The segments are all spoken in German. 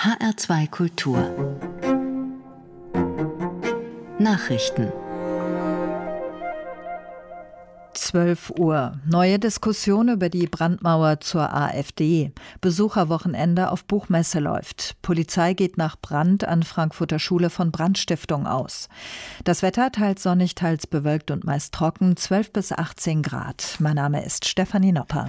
HR2 Kultur Nachrichten 12 Uhr. Neue Diskussion über die Brandmauer zur AfD. Besucherwochenende auf Buchmesse läuft. Polizei geht nach Brand an Frankfurter Schule von Brandstiftung aus. Das Wetter teils sonnig, teils bewölkt und meist trocken, 12 bis 18 Grad. Mein Name ist Stefanie Nopper.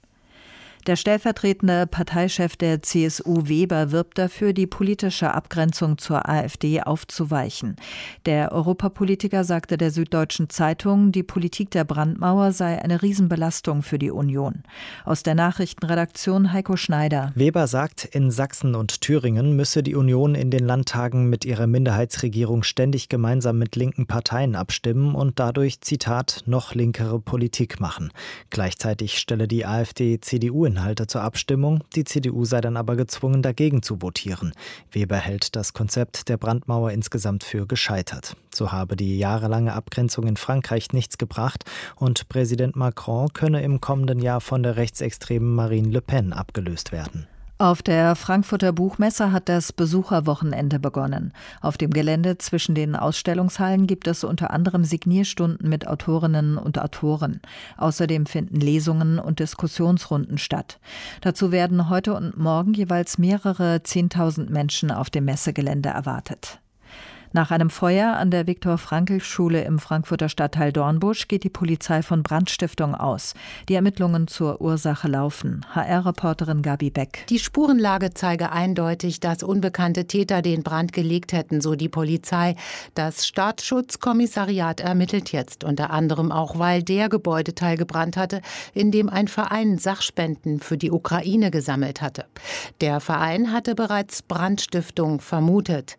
Der stellvertretende Parteichef der CSU Weber wirbt dafür, die politische Abgrenzung zur AfD aufzuweichen. Der Europapolitiker sagte der Süddeutschen Zeitung, die Politik der Brandmauer sei eine Riesenbelastung für die Union. Aus der Nachrichtenredaktion Heiko Schneider. Weber sagt, in Sachsen und Thüringen müsse die Union in den Landtagen mit ihrer Minderheitsregierung ständig gemeinsam mit linken Parteien abstimmen und dadurch, Zitat, noch linkere Politik machen. Gleichzeitig stelle die AfD CDU-Inhalte zur Abstimmung. Die CDU sei dann aber gezwungen, dagegen zu votieren. Weber hält das Konzept der Brandmauer insgesamt für gescheitert. So habe die jahrelange Abgrenzung in Frankreich nichts gebracht und Präsident Macron könne im kommenden Jahr von der rechtsextremen Marine Le Pen abgelöst werden. Auf der Frankfurter Buchmesse hat das Besucherwochenende begonnen. Auf dem Gelände zwischen den Ausstellungshallen gibt es unter anderem Signierstunden mit Autorinnen und Autoren. Außerdem finden Lesungen und Diskussionsrunden statt. Dazu werden heute und morgen jeweils mehrere 10.000 Menschen auf dem Messegelände erwartet. Nach einem Feuer an der Viktor-Frankl-Schule im Frankfurter Stadtteil Dornbusch geht die Polizei von Brandstiftung aus. Die Ermittlungen zur Ursache laufen. HR-Reporterin Gabi Beck. Die Spurenlage zeige eindeutig, dass unbekannte Täter den Brand gelegt hätten, so die Polizei. Das Staatsschutzkommissariat ermittelt jetzt unter anderem auch, weil der Gebäudeteil gebrannt hatte, in dem ein Verein Sachspenden für die Ukraine gesammelt hatte. Der Verein hatte bereits Brandstiftung vermutet.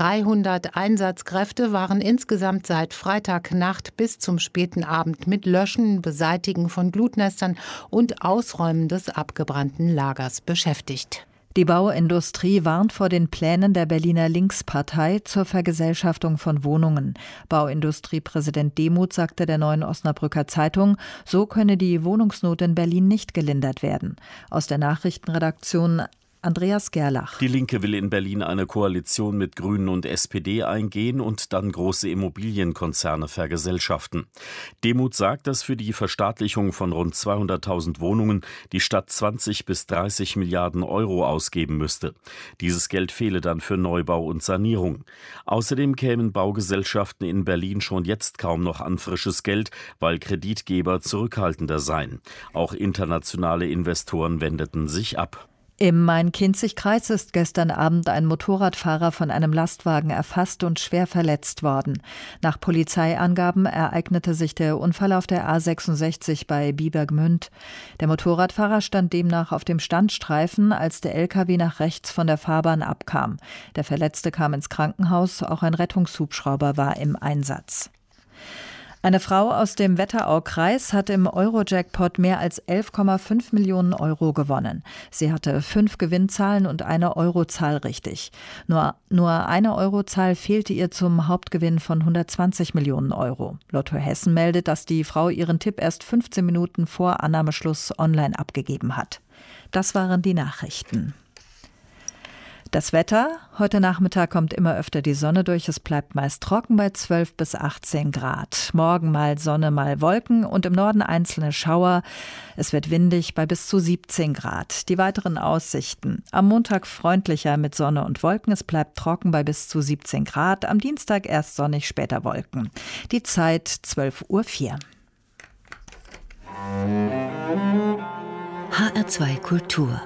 300 Einsatzkräfte waren insgesamt seit Freitagnacht bis zum späten Abend mit Löschen, Beseitigen von Glutnestern und Ausräumen des abgebrannten Lagers beschäftigt. Die Bauindustrie warnt vor den Plänen der Berliner Linkspartei zur Vergesellschaftung von Wohnungen. Bauindustriepräsident Demuth sagte der Neuen Osnabrücker Zeitung, so könne die Wohnungsnot in Berlin nicht gelindert werden. Aus der Nachrichtenredaktion Andreas Gerlach. Die Linke will in Berlin eine Koalition mit Grünen und SPD eingehen und dann große Immobilienkonzerne vergesellschaften. Demuth sagt, dass für die Verstaatlichung von rund 200.000 Wohnungen die Stadt 20 bis 30 Milliarden Euro ausgeben müsste. Dieses Geld fehle dann für Neubau und Sanierung. Außerdem kämen Baugesellschaften in Berlin schon jetzt kaum noch an frisches Geld, weil Kreditgeber zurückhaltender seien. Auch internationale Investoren wendeten sich ab. Im Main-Kinzig-Kreis ist gestern Abend ein Motorradfahrer von einem Lastwagen erfasst und schwer verletzt worden. Nach Polizeiangaben ereignete sich der Unfall auf der A66 bei Biebergmünd. Der Motorradfahrer stand demnach auf dem Standstreifen, als der LKW nach rechts von der Fahrbahn abkam. Der Verletzte kam ins Krankenhaus, auch ein Rettungshubschrauber war im Einsatz. Eine Frau aus dem Wetteraukreis hat im Euro-Jackpot mehr als 11,5 Millionen Euro gewonnen. Sie hatte 5 Gewinnzahlen und eine Eurozahl richtig. Nur eine Eurozahl fehlte ihr zum Hauptgewinn von 120 Millionen Euro. Lotto Hessen meldet, dass die Frau ihren Tipp erst 15 Minuten vor Annahmeschluss online abgegeben hat. Das waren die Nachrichten. Das Wetter: Heute Nachmittag kommt immer öfter die Sonne durch. Es bleibt meist trocken bei 12 bis 18 Grad. Morgen mal Sonne, mal Wolken und im Norden einzelne Schauer. Es wird windig bei bis zu 17 Grad. Die weiteren Aussichten: Am Montag freundlicher mit Sonne und Wolken. Es bleibt trocken bei bis zu 17 Grad. Am Dienstag erst sonnig, später Wolken. Die Zeit 12:04 Uhr. HR2 Kultur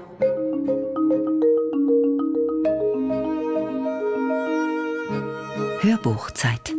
Hörbuchzeit.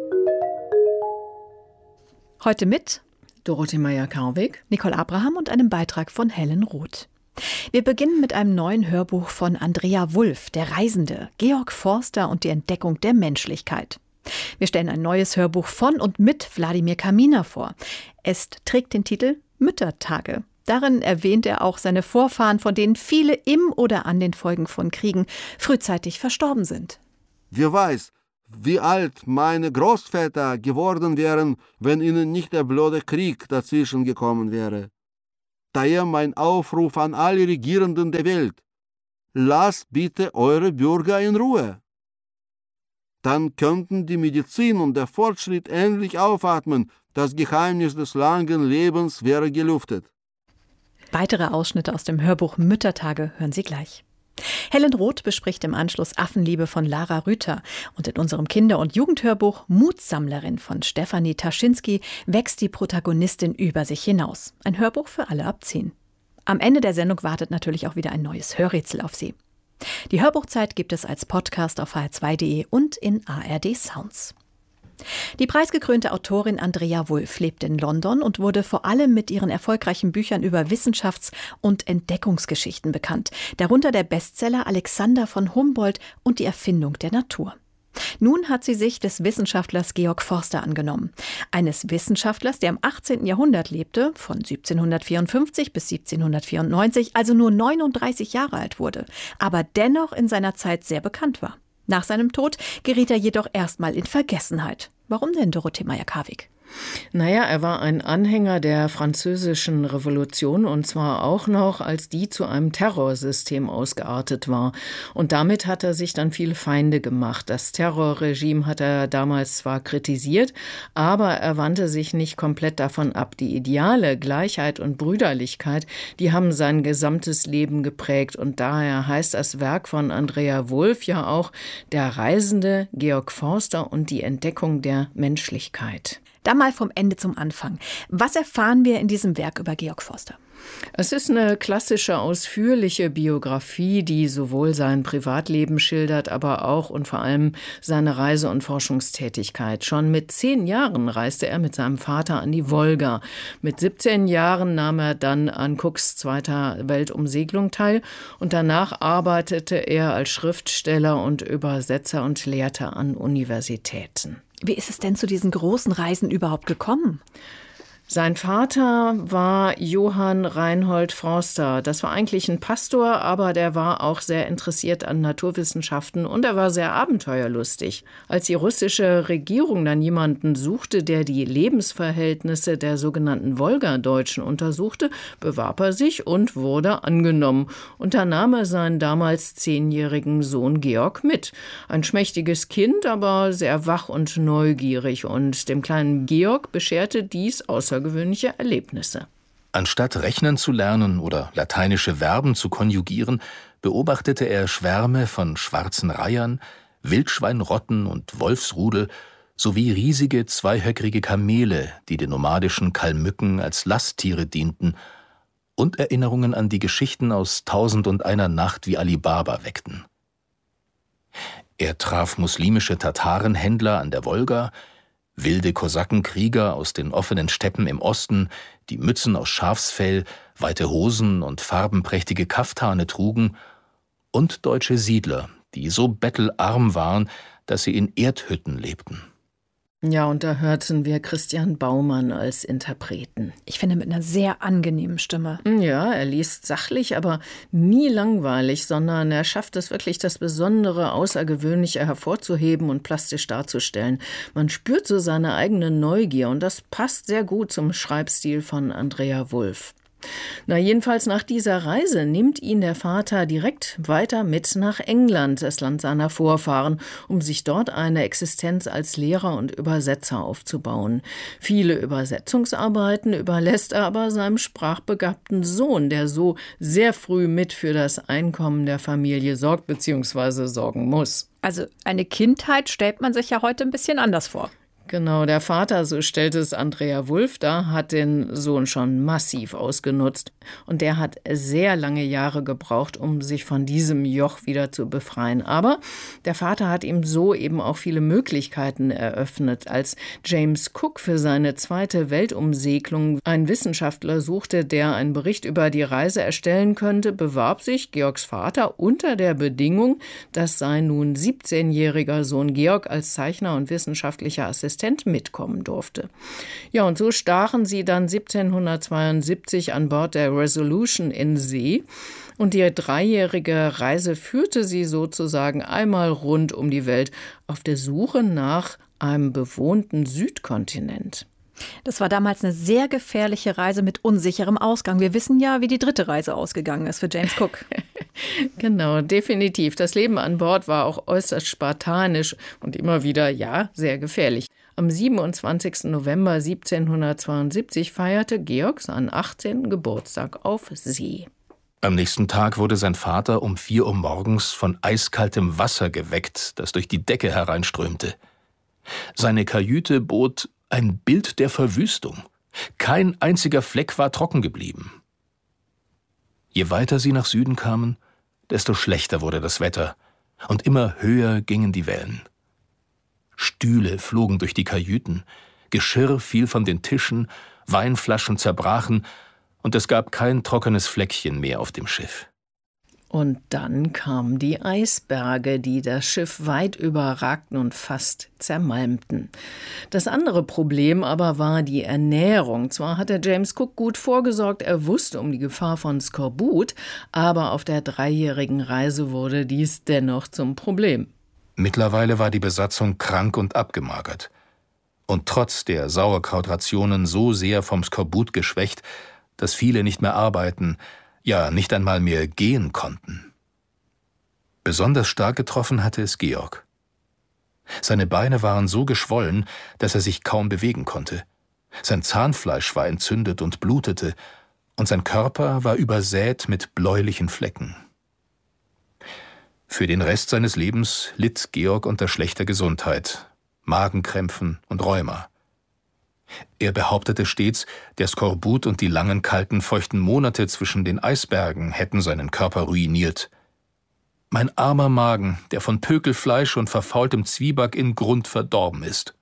Heute mit Dorothee Meyer-Karwig, Nicole Abraham und einem Beitrag von Helen Roth. Wir beginnen mit einem neuen Hörbuch von Andrea Wulf, Der Reisende, Georg Forster und die Entdeckung der Menschlichkeit. Wir stellen ein neues Hörbuch von und mit Wladimir Kaminer vor. Es trägt den Titel Müttertage. Darin erwähnt er auch seine Vorfahren, von denen viele im oder an den Folgen von Kriegen frühzeitig verstorben sind. Wer weiß, wie alt meine Großväter geworden wären, wenn ihnen nicht der blöde Krieg dazwischen gekommen wäre. Daher mein Aufruf an alle Regierenden der Welt. lasst bitte eure Bürger in Ruhe. Dann könnten die Medizin und der Fortschritt endlich aufatmen, das Geheimnis des langen Lebens wäre gelüftet. Weitere Ausschnitte aus dem Hörbuch Müttertage hören Sie gleich. Helen Roth bespricht im Anschluss Affenliebe von Lara Rüther. Und in unserem Kinder- und Jugendhörbuch Mutsammlerin von Stefanie Taschinski wächst die Protagonistin über sich hinaus. Ein Hörbuch für alle ab 10. Am Ende der Sendung wartet natürlich auch wieder ein neues Hörrätsel auf Sie. Die Hörbuchzeit gibt es als Podcast auf hr2.de und in ARD Sounds. Die preisgekrönte Autorin Andrea Wulf lebt in London und wurde vor allem mit ihren erfolgreichen Büchern über Wissenschafts- und Entdeckungsgeschichten bekannt. Darunter der Bestseller Alexander von Humboldt und die Erfindung der Natur. Nun hat sie sich des Wissenschaftlers Georg Forster angenommen. Eines Wissenschaftlers, der im 18. Jahrhundert lebte, von 1754 bis 1794, also nur 39 Jahre alt wurde, aber dennoch in seiner Zeit sehr bekannt war. Nach seinem Tod geriet er jedoch erstmal in Vergessenheit. Warum denn, Dorothee Meyer-Karwig? Naja, er war ein Anhänger der Französischen Revolution und zwar auch noch, als die zu einem Terrorsystem ausgeartet war. Und damit hat er sich dann viele Feinde gemacht. Das Terrorregime hat er damals zwar kritisiert, aber er wandte sich nicht komplett davon ab. Die Ideale, Gleichheit und Brüderlichkeit, die haben sein gesamtes Leben geprägt. Und daher heißt das Werk von Andrea Wulf ja auch Der Reisende, Georg Forster und die Entdeckung der Menschlichkeit. Dann mal vom Ende zum Anfang. Was erfahren wir in diesem Werk über Georg Forster? Es ist eine klassische, ausführliche Biografie, die sowohl sein Privatleben schildert, aber auch und vor allem seine Reise- und Forschungstätigkeit. Schon mit 10 Jahren reiste er mit seinem Vater an die Wolga. Mit 17 Jahren nahm er dann an Cooks zweiter Weltumsegelung teil und danach arbeitete er als Schriftsteller und Übersetzer und lehrte an Universitäten. Wie ist es denn zu diesen großen Reisen überhaupt gekommen? Sein Vater war Johann Reinhold Forster. Das war eigentlich ein Pastor, aber der war auch sehr interessiert an Naturwissenschaften und er war sehr abenteuerlustig. Als die russische Regierung dann jemanden suchte, der die Lebensverhältnisse der sogenannten Wolgadeutschen untersuchte, bewarb er sich und wurde angenommen. Und da nahm er seinen damals 10-jährigen Sohn Georg mit. Ein schmächtiges Kind, aber sehr wach und neugierig. Und dem kleinen Georg bescherte dies außergewöhnliche Erlebnisse. Anstatt rechnen zu lernen oder lateinische Verben zu konjugieren, beobachtete er Schwärme von schwarzen Reihern, Wildschweinrotten und Wolfsrudel sowie riesige zweihöckrige Kamele, die den nomadischen Kalmücken als Lasttiere dienten und Erinnerungen an die Geschichten aus 1001 Nacht wie Ali Baba weckten. Er traf muslimische Tatarenhändler an der Wolga, wilde Kosakenkrieger aus den offenen Steppen im Osten, die Mützen aus Schafsfell, weite Hosen und farbenprächtige Kaftane trugen, und deutsche Siedler, die so bettelarm waren, dass sie in Erdhütten lebten. Ja, und da hörten wir Christian Baumann als Interpreten. Ich finde, mit einer sehr angenehmen Stimme. Ja, er liest sachlich, aber nie langweilig, sondern er schafft es wirklich, das Besondere, Außergewöhnliche hervorzuheben und plastisch darzustellen. Man spürt so seine eigene Neugier und das passt sehr gut zum Schreibstil von Andrea Wulf. Na, jedenfalls nach dieser Reise nimmt ihn der Vater direkt weiter mit nach England, das Land seiner Vorfahren, um sich dort eine Existenz als Lehrer und Übersetzer aufzubauen. Viele Übersetzungsarbeiten überlässt er aber seinem sprachbegabten Sohn, der so sehr früh mit für das Einkommen der Familie sorgt bzw. sorgen muss. Also eine Kindheit stellt man sich ja heute ein bisschen anders vor. Genau, der Vater, so stellt es Andrea Wulf dar, hat den Sohn schon massiv ausgenutzt. Und der hat sehr lange Jahre gebraucht, um sich von diesem Joch wieder zu befreien. Aber der Vater hat ihm so eben auch viele Möglichkeiten eröffnet. Als James Cook für seine zweite Weltumsegelung einen Wissenschaftler suchte, der einen Bericht über die Reise erstellen könnte, bewarb sich Georgs Vater unter der Bedingung, dass sein nun 17-jähriger Sohn Georg als Zeichner und wissenschaftlicher Assistent mitkommen durfte. Ja, und so stachen sie dann 1772 an Bord der Resolution in See und die 3-jährige Reise führte sie sozusagen einmal rund um die Welt auf der Suche nach einem bewohnten Südkontinent. Das war damals eine sehr gefährliche Reise mit unsicherem Ausgang. Wir wissen ja, wie die 3. Reise ausgegangen ist für James Cook. Genau, definitiv. Das Leben an Bord war auch äußerst spartanisch und immer wieder, ja, sehr gefährlich. Am 27. November 1772 feierte Georg seinen 18. Geburtstag auf See. Am nächsten Tag wurde sein Vater um 4 Uhr morgens von eiskaltem Wasser geweckt, das durch die Decke hereinströmte. Seine Kajüte bot ein Bild der Verwüstung. Kein einziger Fleck war trocken geblieben. Je weiter sie nach Süden kamen, desto schlechter wurde das Wetter und immer höher gingen die Wellen. Stühle flogen durch die Kajüten, Geschirr fiel von den Tischen, Weinflaschen zerbrachen und es gab kein trockenes Fleckchen mehr auf dem Schiff. Und dann kamen die Eisberge, die das Schiff weit überragten und fast zermalmten. Das andere Problem aber war die Ernährung. Zwar hatte James Cook gut vorgesorgt, er wusste um die Gefahr von Skorbut, aber auf der 3-jährigen Reise wurde dies dennoch zum Problem. Mittlerweile war die Besatzung krank und abgemagert. Und trotz der Sauerkrautrationen so sehr vom Skorbut geschwächt, dass viele nicht mehr arbeiten, ja nicht einmal mehr gehen konnten. Besonders stark getroffen hatte es Georg. Seine Beine waren so geschwollen, dass er sich kaum bewegen konnte. Sein Zahnfleisch war entzündet und blutete, und sein Körper war übersät mit bläulichen Flecken. Für den Rest seines Lebens litt Georg unter schlechter Gesundheit, Magenkrämpfen und Rheuma. Er behauptete stets, der Skorbut und die langen, kalten, feuchten Monate zwischen den Eisbergen hätten seinen Körper ruiniert. Mein armer Magen, der von Pökelfleisch und verfaultem Zwieback in Grund verdorben ist.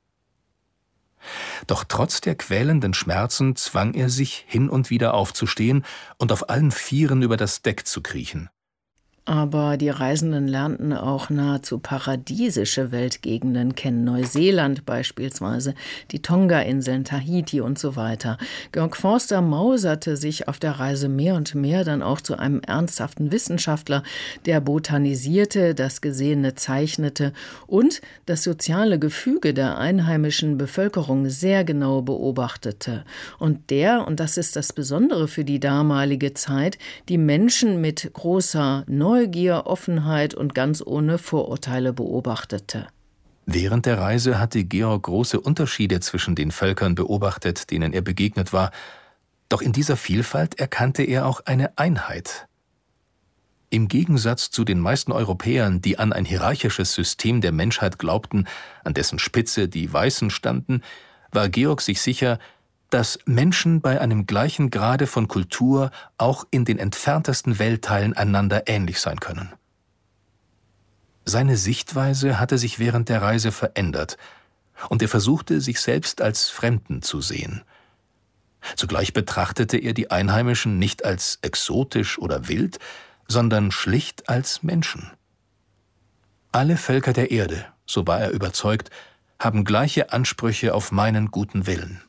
Doch trotz der quälenden Schmerzen zwang er sich, hin und wieder aufzustehen und auf allen Vieren über das Deck zu kriechen. Aber die Reisenden lernten auch nahezu paradiesische Weltgegenden kennen. Neuseeland beispielsweise, die Tonga-Inseln, Tahiti und so weiter. Georg Forster mauserte sich auf der Reise mehr und mehr dann auch zu einem ernsthaften Wissenschaftler, der botanisierte, das Gesehene zeichnete und das soziale Gefüge der einheimischen Bevölkerung sehr genau beobachtete. Und das ist das Besondere für die damalige Zeit, die Menschen mit großer Neugier, Offenheit und ganz ohne Vorurteile beobachtete. Während der Reise hatte Georg große Unterschiede zwischen den Völkern beobachtet, denen er begegnet war. Doch in dieser Vielfalt erkannte er auch eine Einheit. Im Gegensatz zu den meisten Europäern, die an ein hierarchisches System der Menschheit glaubten, an dessen Spitze die Weißen standen, war Georg sich sicher, dass Menschen bei einem gleichen Grade von Kultur auch in den entferntesten Weltteilen einander ähnlich sein können. Seine Sichtweise hatte sich während der Reise verändert, und er versuchte, sich selbst als Fremden zu sehen. Zugleich betrachtete er die Einheimischen nicht als exotisch oder wild, sondern schlicht als Menschen. Alle Völker der Erde, so war er überzeugt, haben gleiche Ansprüche auf meinen guten Willen.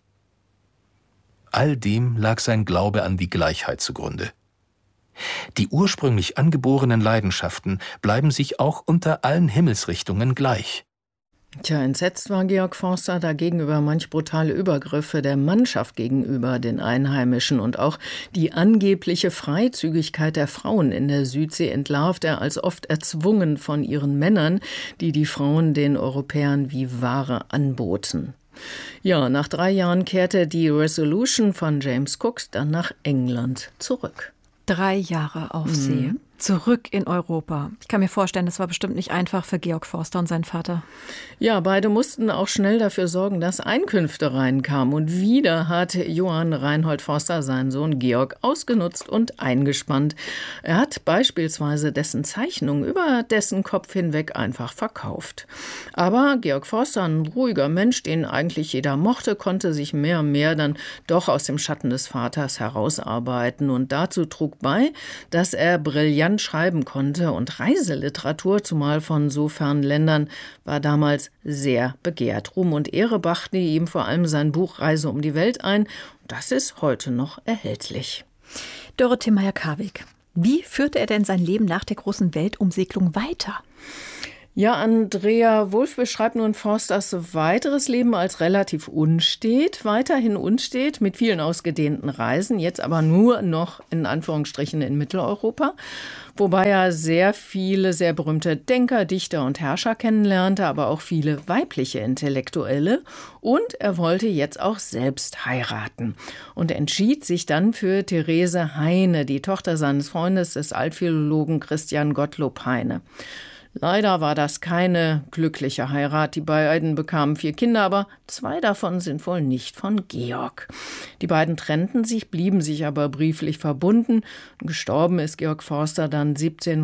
All dem lag sein Glaube an die Gleichheit zugrunde. Die ursprünglich angeborenen Leidenschaften bleiben sich auch unter allen Himmelsrichtungen gleich. Tja, entsetzt war Georg Forster dagegen über manch brutale Übergriffe der Mannschaft gegenüber den Einheimischen und auch die angebliche Freizügigkeit der Frauen in der Südsee entlarvt er als oft erzwungen von ihren Männern, die die Frauen den Europäern wie Ware anboten. Ja, nach 3 Jahren kehrte die Resolution von James Cook dann nach England zurück. 3 Jahre auf See. Zurück in Europa. Ich kann mir vorstellen, das war bestimmt nicht einfach für Georg Forster und seinen Vater. Ja, beide mussten auch schnell dafür sorgen, dass Einkünfte reinkamen. Und wieder hat Johann Reinhold Forster seinen Sohn Georg ausgenutzt und eingespannt. Er hat beispielsweise dessen Zeichnungen über dessen Kopf hinweg einfach verkauft. Aber Georg Forster, ein ruhiger Mensch, den eigentlich jeder mochte, konnte sich mehr und mehr dann doch aus dem Schatten des Vaters herausarbeiten. Und dazu trug bei, dass er brillant schreiben konnte, und Reiseliteratur, zumal von so fernen Ländern, war damals sehr begehrt. Ruhm und Ehre brachte ihm vor allem sein Buch Reise um die Welt ein. Das ist heute noch erhältlich. Dorothee Meyer-Karwig, wie führte er denn sein Leben nach der großen Weltumsegelung weiter? Ja, Andrea Wulff beschreibt nun Forsters weiteres Leben als relativ weiterhin unstet, mit vielen ausgedehnten Reisen, jetzt aber nur noch in Anführungsstrichen in Mitteleuropa, wobei er sehr viele sehr berühmte Denker, Dichter und Herrscher kennenlernte, aber auch viele weibliche Intellektuelle, und er wollte jetzt auch selbst heiraten und entschied sich dann für Therese Heine, die Tochter seines Freundes, des Altphilologen Christian Gottlob Heine. Leider war das keine glückliche Heirat. Die beiden bekamen 4 Kinder, aber 2 davon sind wohl nicht von Georg. Die beiden trennten sich, blieben sich aber brieflich verbunden. Gestorben ist Georg Forster dann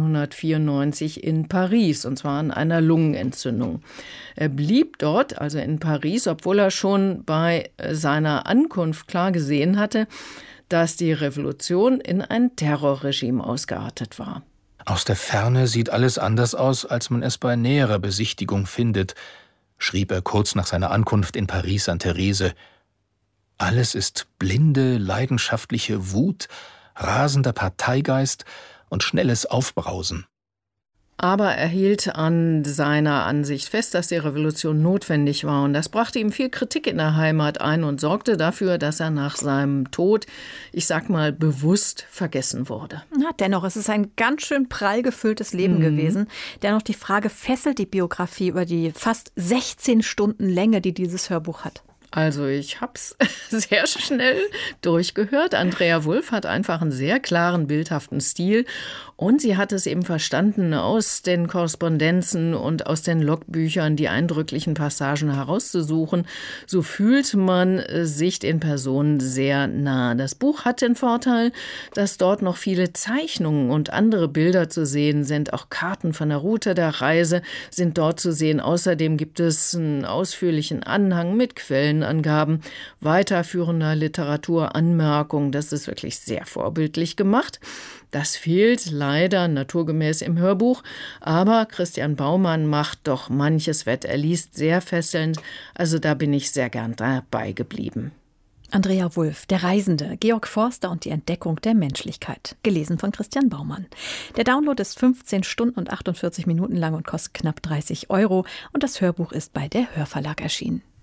1794 in Paris, und zwar an einer Lungenentzündung. Er blieb dort, also in Paris, obwohl er schon bei seiner Ankunft klar gesehen hatte, dass die Revolution in ein Terrorregime ausgeartet war. Aus der Ferne sieht alles anders aus, als man es bei näherer Besichtigung findet, schrieb er kurz nach seiner Ankunft in Paris an Therese. Alles ist blinde, leidenschaftliche Wut, rasender Parteigeist und schnelles Aufbrausen. Aber er hielt an seiner Ansicht fest, dass die Revolution notwendig war. Und das brachte ihm viel Kritik in der Heimat ein und sorgte dafür, dass er nach seinem Tod, ich sag mal, bewusst vergessen wurde. Na, dennoch, es ist ein ganz schön prall gefülltes Leben gewesen. Dennoch die Frage, fesselt die Biografie über die fast 16 Stunden Länge, die dieses Hörbuch hat? Also ich hab's sehr schnell durchgehört. Andrea Wulff hat einfach einen sehr klaren, bildhaften Stil. Und sie hat es eben verstanden, aus den Korrespondenzen und aus den Logbüchern die eindrücklichen Passagen herauszusuchen. So fühlt man sich den Personen sehr nah. Das Buch hat den Vorteil, dass dort noch viele Zeichnungen und andere Bilder zu sehen sind. Auch Karten von der Route der Reise sind dort zu sehen. Außerdem gibt es einen ausführlichen Anhang mit Quellenangaben, weiterführender Literaturanmerkungen. Das ist wirklich sehr vorbildlich gemacht. Das fehlt leider naturgemäß im Hörbuch, aber Christian Baumann macht doch manches wett. Er liest sehr fesselnd, also da bin ich sehr gern dabei geblieben. Andrea Wulff, Der Reisende, Georg Forster und die Entdeckung der Menschlichkeit. Gelesen von Christian Baumann. Der Download ist 15 Stunden und 48 Minuten lang und kostet knapp 30 €. Und das Hörbuch ist bei der Hörverlag erschienen.